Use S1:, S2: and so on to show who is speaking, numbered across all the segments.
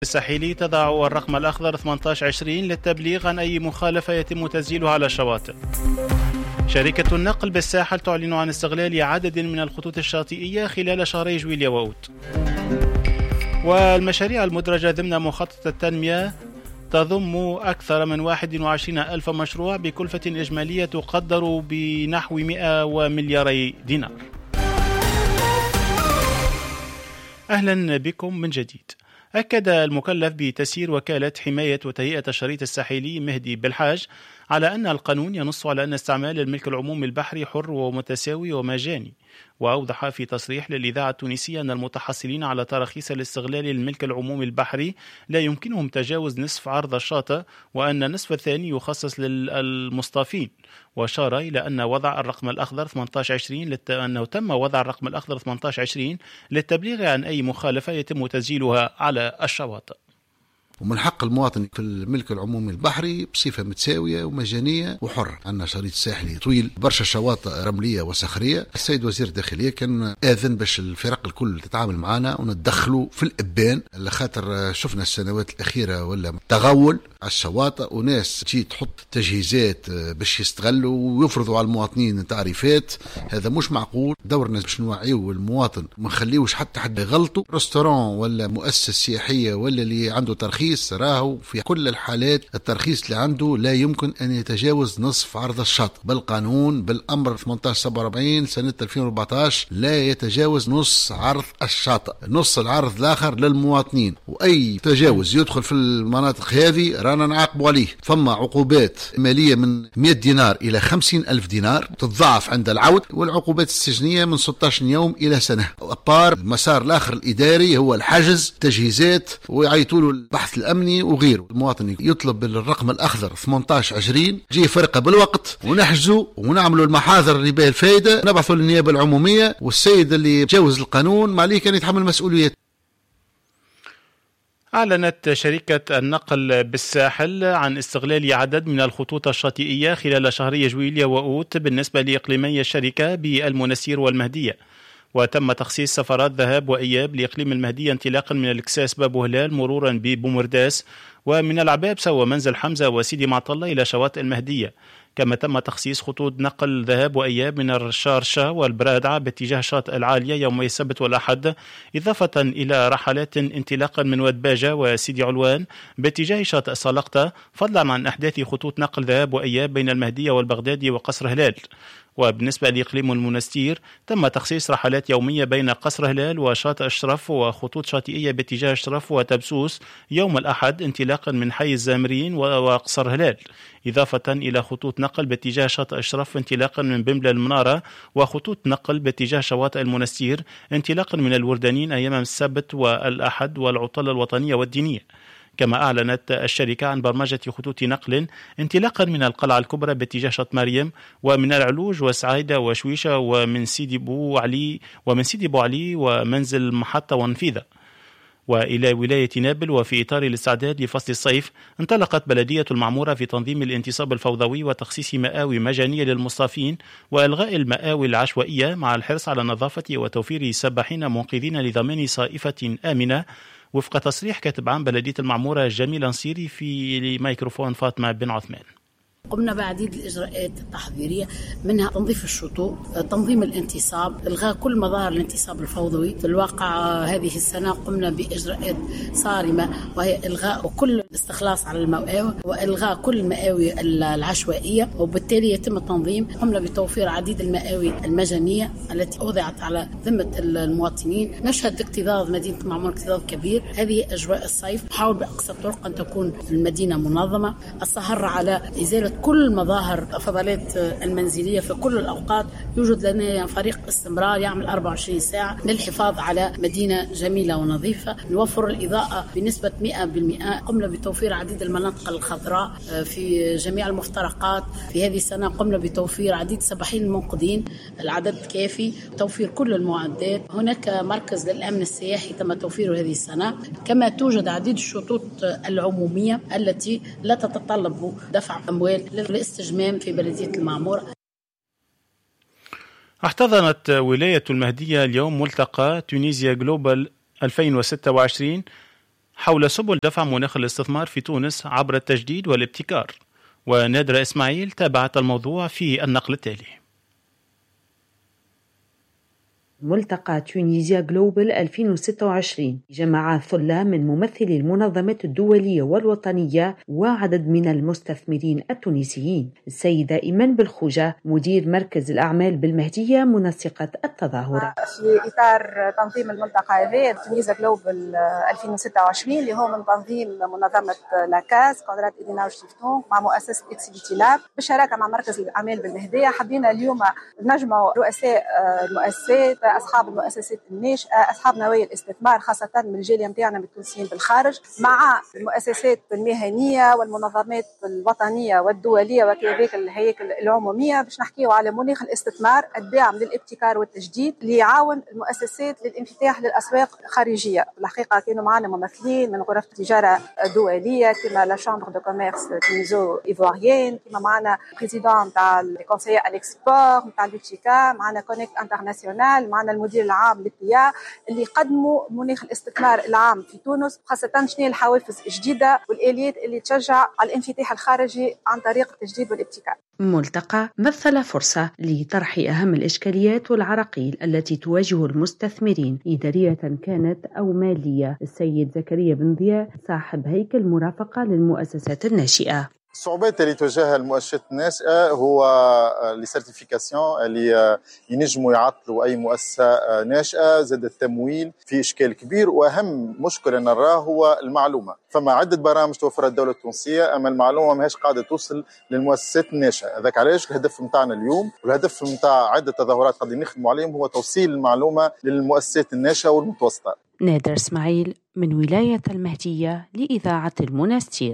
S1: الساحلي تضع الرقم الأخضر 1820 للتبليغ عن أي مخالفة يتم تسجيلها على الشواطئ. شركة النقل بالساحل تعلن عن استغلال عدد من الخطوط الشاطئية خلال شهري جويلية وأوت. والمشاريع المدرجة ضمن مخطط التنمية تضم أكثر من 21 ألف مشروع بكلفة إجمالية تقدر بنحو 100 ملياري دينار. أهلا بكم من جديد. أكد المكلف بتسيير وكالة حماية وتهيئة الشريط الساحلي مهدي بالحاج على أن القانون ينص على أن استعمال الملك العمومي البحري حر ومتساوي ومجاني، وأوضح في تصريح للإذاعة التونسية أن المتحصلين على تراخيص الاستغلال الملك العمومي البحري لا يمكنهم تجاوز نصف عرض الشاطئ، وأن النصف الثاني يخصص للمصطافين. وأشار إلى أن وضع الرقم الأخضر 1820 أنه تم وضع الرقم الأخضر 1820 للتبليغ عن أي مخالفة يتم تسجيلها على الشواطئ.
S2: ومن حق المواطن في الملك العمومي البحري بصفة متساوية ومجانية وحر. عندنا شريط ساحلي طويل، برشا شواطئ رملية وصخرية. السيد وزير الداخلية كان آذن باش الفرق الكل تتعامل معنا ونتدخلوا في الإبان، لخاطر شفنا السنوات الأخيرة ولا تغول على الشواطئ وناس تجي تحط تجهيزات باش يستغلوا ويفرضوا على المواطنين تعريفات. هذا مش معقول. دورنا باش نوعيو المواطن وما نخليوش حتى حد يغلطوا. رستوران ولا مؤسسة سياحية ولا اللي عنده ترخيص راهو في كل الحالات الترخيص اللي عنده لا يمكن أن يتجاوز نصف عرض الشاطئ. بالقانون بالأمر 1847 سنة 2014 لا يتجاوز نص عرض الشاطئ، نص العرض الآخر للمواطنين. وأي تجاوز يدخل في المناطق هذه رانا نعاقبوا عليه. فما عقوبات مالية من 100 دينار إلى 50,000 دينار تتضاعف عند العود، والعقوبات السجنية من 16 يوم إلى سنة. أبار المسار الآخر الإداري هو الحجز، تجهيزات، ويعيطوا له البحث الأمني وغيره. المواطن يطلب بالرقم الأخضر 1820 جي فرقة بالوقت ونحجزوا ونعملوا المحاضر اللي بها الفايدة، نبعثوا للنيابة العمومية، والسيد اللي تجاوز القانون ما عليه كان يتحمل مسؤوليات.
S1: أعلنت شركة النقل بالساحل عن استغلال عدد من الخطوط الشاطئية خلال شهري جويلية وأوت بالنسبة لإقليمي الشركة بالمنستير والمهدية، وتم تخصيص سفرات ذهاب وإياب لإقليم المهدية انطلاقا من الكساس باب وهلال مرورا ببومرداس، ومن العبابسة ومنزل حمزة وسيدي معطلة إلى شواطئ المهدية. كما تم تخصيص خطوط نقل ذهاب وإياب من الشارشة والبرادعة باتجاه شاطئ العالية يومي السبت والأحد، إضافة إلى رحلات انطلاقا من ودباجة وسيدي علوان باتجاه شاطئ صالقطة، فضلا عن أحداث خطوط نقل ذهاب وإياب بين المهدية والبغدادي وقصر هلال. وبالنسبة لإقليم المنستير تم تخصيص رحلات يومية بين قصر هلال وشاطئ الشرف وخطوط شاطئية باتجاه الشرف وتبسوس يوم الأحد انطلاقا من حي الزامرين وقصر هلال، إضافة إلى خطوط نقل باتجاه شاطئ الشرف انطلاقا من بمبلة المنارة، وخطوط نقل باتجاه شواطئ المنستير انطلاقا من الوردانين أيام السبت والأحد والعطلة الوطنية والدينية. كما أعلنت الشركة عن برمجة خطوط نقل انطلاقا من القلعة الكبرى باتجاه شط مريم ومن العلوج وسعيدة وشويشة ومن سيدي بو علي ومنزل محطة ونفيذة وإلى ولاية نابل. وفي إطار الاستعداد لفصل الصيف انطلقت بلدية المعمورة في تنظيم الانتصاب الفوضوي وتخصيص مآوي مجانية للمصطافين وإلغاء المآوي العشوائية، مع الحرص على النظافة وتوفير سباحين منقذين لضمان صائفة آمنة، وفق تصريح كاتب عام بلدية المعمورة جميل نصيري في ميكروفون فاطمة بن عثمان.
S3: قمنا بعديد الإجراءات التحضيرية، منها تنظيف الشطوط، تنظيم الانتصاب، إلغاء كل مظاهر الانتصاب الفوضوي. في الواقع هذه السنة قمنا بإجراءات صارمة، وهي إلغاء كل الاستخلاص على المآوي وإلغاء كل المآوي العشوائية، وبالتالي يتم التنظيم. قمنا بتوفير عديد المآوي المجانية التي وضعت على ذمة المواطنين. نشهد اكتظاظ مدينة المعمورة اكتظاظ كبير. هذه أجواء الصيف، نحاول بأقصى الطرق أن تكون المدينة منظمة. السهر على إزالة كل مظاهر الفضلات المنزلية في كل الأوقات. يوجد لنا فريق استمرار يعمل 24 ساعة للحفاظ على مدينة جميلة ونظيفة. نوفر الإضاءة بنسبة 100%. قمنا بتوفير عديد المناطق الخضراء في جميع المفترقات. في هذه السنة قمنا بتوفير عديد سباحين المنقذين، العدد كافي، توفير كل المعدات. هناك مركز للأمن السياحي تم توفيره هذه السنة. كما توجد عديد الشطوط العمومية التي لا تتطلب دفع أموال للاستجمام في بلدية المعمورة.
S1: احتضنت ولاية المهدية اليوم ملتقى تونيزيا جلوبال 2026 حول سبل دفع مناخ الاستثمار في تونس عبر التجديد والابتكار. ونادرة إسماعيل تابعت الموضوع في النقل التالي.
S4: ملتقى تونيزيا جلوبال 2026 جمع ثلة من ممثلي المنظمات الدولية والوطنية وعدد من المستثمرين التونسيين. السيدة إيمان بالخوجة مدير مركز الأعمال بالمهدية منسقة التظاهرة.
S5: في إطار تنظيم الملتقى هذا تونيزيا جلوبال 2026 اللي هو من تنظيم منظمة لاكاز كونراد إديناور شتيفتون مع مؤسسة إكسبيتي لاب بالشراكة مع مركز الأعمال بالمهدية. حبينا اليوم نجمع رؤساء المؤسسات، أصحاب المؤسسات الناشئة، أصحاب نوايا الاستثمار خاصة من الجالية متاعنا من التونسيين بالخارج، مع المؤسسات المهنية والمنظمات الوطنية والدولية وكذلك الهياكل العمومية باش نحكيو على مناخ الاستثمار الداعم للابتكار والتجديد اللي يعاون المؤسسات للانفتاح للأسواق الخارجية. بالحقيقة كانوا معنا ممثلين من غرف التجارة الدولية كما لا شامبر دو كوميرس تونيزو إيفواريين، كما معنا بريزيدون تاع الكونسيي على الاكسبور تاع لوتشيكا، معنا كونيكت انترناسيونال، معنا المدير العام للبيا اللي قدموا مناخ الاستثمار العام في تونس، خاصة شنو الحوافز الجديدة والآليات اللي تشجع على الانفتاح الخارجي عن طريق التجديد والابتكار.
S4: ملتقى مثل فرصة لطرح أهم الإشكاليات والعراقيل التي تواجه المستثمرين إدارية كانت أو مالية. السيد زكريا بن ضياء صاحب هيكل مرافقة للمؤسسات الناشئة.
S6: الصعوبات اللي تواجهها المؤسسات الناشئة هو لي سيرتيفيكاسيون اللي ينجموا يعطلوا أي مؤسسة ناشئة، زاد التمويل في إشكال كبير، وأهم مشكلة نراه هو المعلومة. فما عدة برامج توفرها الدولة التونسية أما المعلومة ماهيش قاعدة توصل للمؤسسات الناشئة. هذاك علاش الهدف متاعنا اليوم والهدف متاع عدة تظاهرات قاعدين نخدموا عليهم هو توصيل المعلومة للمؤسسات الناشئة والمتوسطة.
S4: نادر إسماعيل من ولاية المهدية لإذاعة المنستير.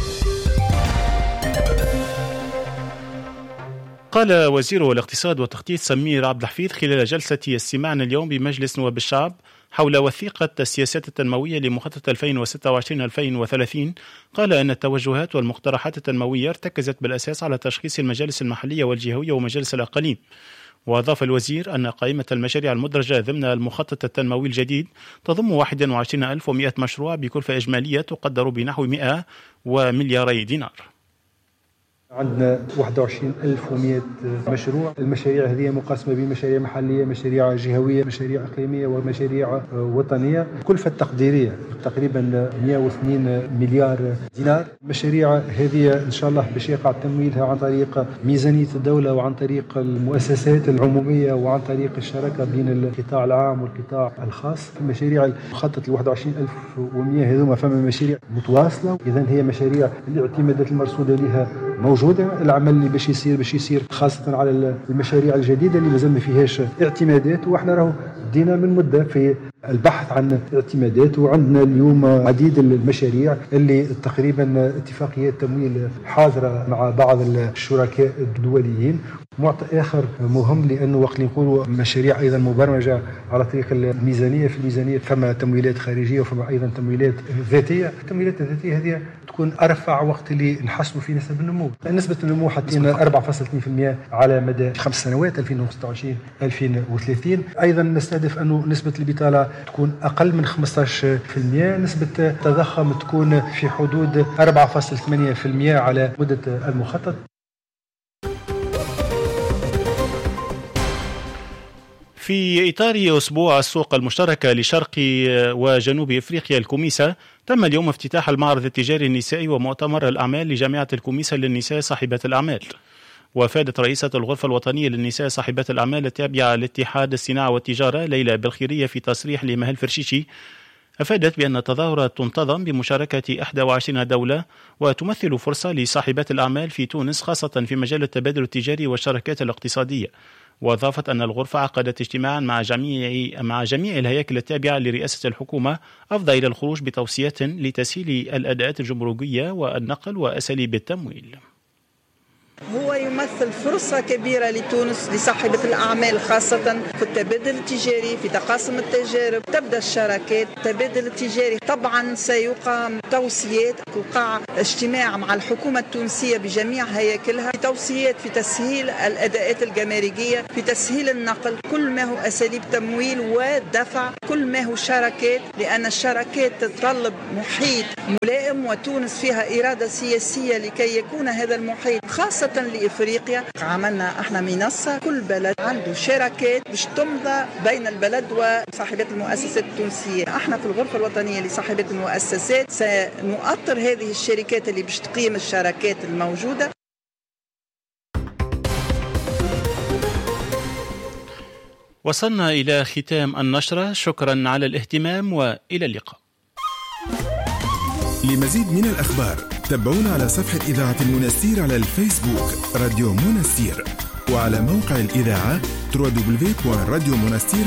S1: قال وزير الاقتصاد والتخطيط سمير عبد الحفيظ خلال جلسة استماعنا اليوم بمجلس نواب الشعب حول وثيقة السياسات التنموية لمخطط 2026-2030، قال أن التوجهات والمقترحات التنموية ارتكزت بالأساس على تشخيص المجالس المحلية والجهوية ومجالس الأقاليم. وأضاف الوزير أن قائمة المشاريع المدرجة ضمن المخطط التنموي الجديد تضم 21,100 مشروع بكلفة إجمالية تقدر بنحو 100 ملياري دينار.
S7: عندنا 21,100 مشروع. المشاريع هذه مقسمة بين مشاريع محلية، مشاريع جهوية، مشاريع إقليمية ومشاريع وطنية. الكلفة التقديرية تقريبا 102 مليار دينار. المشاريع هذه إن شاء الله باش يقع تمويلها عن طريق ميزانية الدولة وعن طريق المؤسسات العمومية وعن طريق الشراكة بين القطاع العام والقطاع الخاص. المشاريع المخطط 21,100 هذوما فما مشاريع متواصلة، إذن هي مشاريع الاعتمادات المرصودة لها موجودة. العمل اللي باش يصير خاصة على المشاريع الجديدة اللي مازال ما فيهاش اعتمادات، واحنا راهو بدينا من مدة في البحث عن اعتمادات، وعندنا اليوم عديد المشاريع اللي تقريبا اتفاقيات تمويل حاضرة مع بعض الشركاء الدوليين. معطى آخر مهم لأنه وقت نقولوا مشاريع أيضا مبرمجة على طريق الميزانية، في الميزانية فما تمويلات خارجية وفما أيضا تمويلات ذاتية. التمويلات الذاتية هذه تكون أرفع وقت اللي نحسنوا في نسب النمو. نسبة النمو حطينا 4.2% على مدى 5 سنوات 2026-2030. أيضا نستهدف أنه نسبة البطالة تكون أقل من 15%. نسبة التضخم تكون في حدود 4.8% على مدة المخطط.
S1: في إطار أسبوع السوق المشتركة لشرق وجنوب إفريقيا الكوميسا، تم اليوم افتتاح المعرض التجاري النسائي ومؤتمر الأعمال لجامعة الكوميسا للنساء صاحبات الأعمال. وافادت رئيسة الغرفة الوطنية للنساء صاحبات الأعمال التابعة لاتحاد الصناعة والتجارة ليلى بالخيرية في تصريح لمهل فرشيشي، أفادت بأن التظاهرة تنتظم بمشاركة 21 دولة وتمثل فرصة لصاحبات الأعمال في تونس خاصة في مجال التبادل التجاري والشراكات الاقتصادية. وأضافت أن الغرفة عقدت اجتماعا مع جميع الهياكل التابعة لرئاسة الحكومة أفضى إلى الخروج بتوصيات لتسهيل الأداءات الجمركية والنقل وأساليب التمويل.
S8: هو يمثل فرصة كبيرة لتونس لصاحبة الأعمال، خاصة في التبادل التجاري، في تقاسم التجارب. تبدأ الشراكات، التبادل التجاري طبعا سيقام توصيات، وقع اجتماع مع الحكومة التونسية بجميع هياكلها، في توصيات في تسهيل الأداءات الجماركية، في تسهيل النقل، كل ما هو أساليب تمويل ودفع، كل ما هو شراكات، لأن الشراكات تتطلب محيط ملائم، وتونس فيها إرادة سياسية لكي يكون هذا المحيط خاصة لإفريقيا. عملنا احنا منصة، كل بلد عنده شراكات باش تمضى بين البلد وصاحبات المؤسسات التونسية. احنا في الغرفة الوطنية لصاحبات المؤسسات سنؤطر هذه الشركات اللي باش تقيم الشراكات الموجودة.
S1: وصلنا إلى ختام النشرة، شكرا على الاهتمام وإلى اللقاء.
S9: لمزيد من الأخبار تابعونا على صفحة إذاعة المنستير على الفيسبوك راديو منستير، وعلى موقع الإذاعة www.radiomonastir.com.